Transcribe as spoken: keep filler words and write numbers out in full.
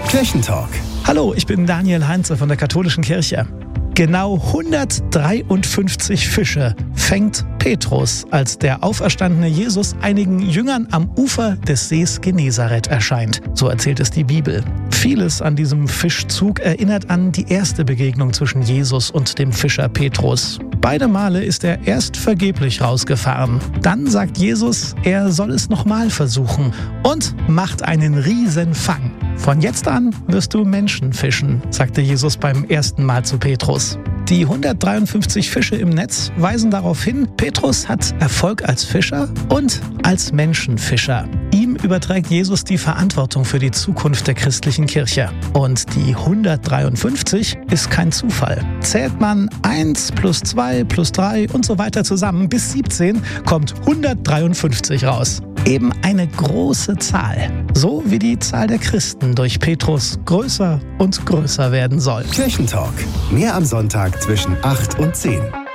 Kirchentalk. Hallo, ich bin Daniel Heinze von der Katholischen Kirche. Genau hundertdreiundfünfzig Fische fängt Petrus, als der auferstandene Jesus einigen Jüngern am Ufer des Sees Genezareth erscheint. So erzählt es die Bibel. Vieles an diesem Fischzug erinnert an die erste Begegnung zwischen Jesus und dem Fischer Petrus. Beide Male ist er erst vergeblich rausgefahren. Dann sagt Jesus, er soll es nochmal versuchen und macht einen riesen Fang. Von jetzt an wirst du Menschen fischen, sagte Jesus beim ersten Mal zu Petrus. Die hundertdreiundfünfzig Fische im Netz weisen darauf hin, Petrus hat Erfolg als Fischer und als Menschenfischer. Ihm überträgt Jesus die Verantwortung für die Zukunft der christlichen Kirche. Und die hundertdreiundfünfzig ist kein Zufall. Zählt man eins plus zwei plus drei und so weiter zusammen bis siebzehn, kommt hundertdreiundfünfzig raus. Eben eine große Zahl. So wie die Zahl der Christen durch Petrus größer und größer werden soll. Kirchentalk. Mehr am Sonntag zwischen acht und zehn.